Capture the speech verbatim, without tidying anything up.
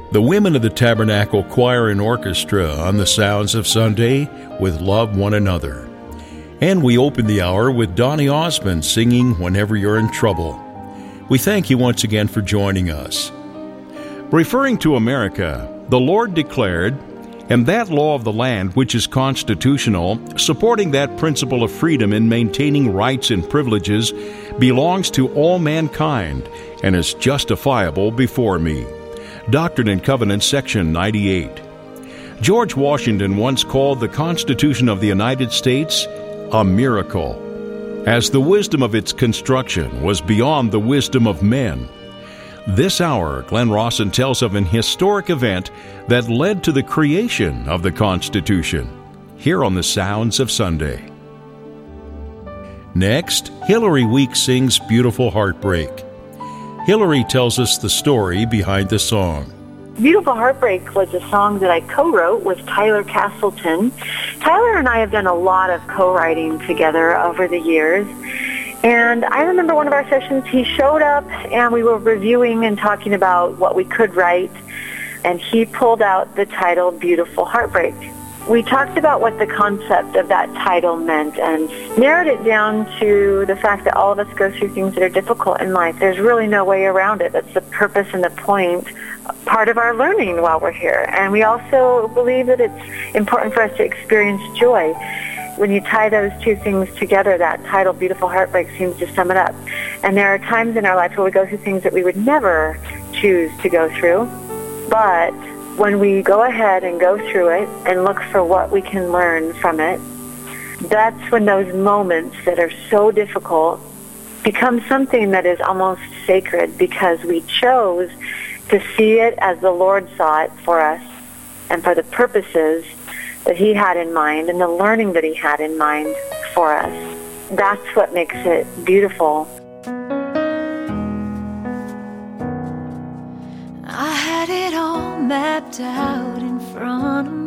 The women of the Tabernacle Choir and Orchestra on the Sounds of Sunday with Love One Another. And we open the hour with Donny Osmond singing Whenever You're in Trouble. We thank you once again for joining us. Referring to America, the Lord declared, "And that law of the land which is constitutional, supporting that principle of freedom in maintaining rights and privileges, belongs to all mankind and is justifiable before me." Doctrine and Covenants, section ninety-eight. George Washington once called the Constitution of the United States a miracle, as the wisdom of its construction was beyond the wisdom of men. This hour, Glenn Rawson tells of an historic event that led to the creation of the Constitution, here on the Sounds of Sunday. Next, Hillary Weeks sings Beautiful Heartbreak. Hillary tells us the story behind the song. Beautiful Heartbreak was a song that I co-wrote with Tyler Castleton. Tyler and I have done a lot of co-writing together over the years. And I remember one of our sessions, he showed up and we were reviewing and talking about what we could write. And he pulled out the title Beautiful Heartbreak. We talked about what the concept of that title meant and narrowed it down to the fact that all of us go through things that are difficult in life. There's really no way around it. That's the purpose and the point, part of our learning while we're here. And we also believe that it's important for us to experience joy. When you tie those two things together, that title, Beautiful Heartbreak, seems to sum it up. And there are times in our life where we go through things that we would never choose to go through. But when we go ahead and go through it and look for what we can learn from it, that's when those moments that are so difficult become something that is almost sacred, because we chose to see it as the Lord saw it for us and for the purposes that He had in mind and the learning that He had in mind for us. That's what makes it beautiful. I had it all mapped out in front of me.